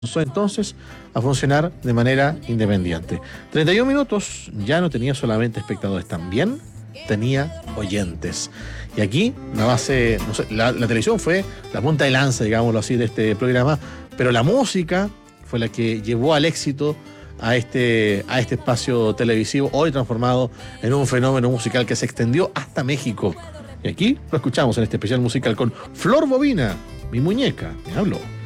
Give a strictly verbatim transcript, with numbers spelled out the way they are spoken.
comenzó entonces a funcionar de manera independiente. treinta y un minutos, ya no tenía solamente espectadores, también tenía oyentes. Y aquí la base, no sé, la, la televisión fue la punta de lanza, digámoslo así, de este programa, pero la música fue la que llevó al éxito a este, a este espacio televisivo, hoy transformado en un fenómeno musical que se extendió hasta México. Y aquí lo escuchamos en este especial musical con Flor Bobina, mi muñeca, me habló.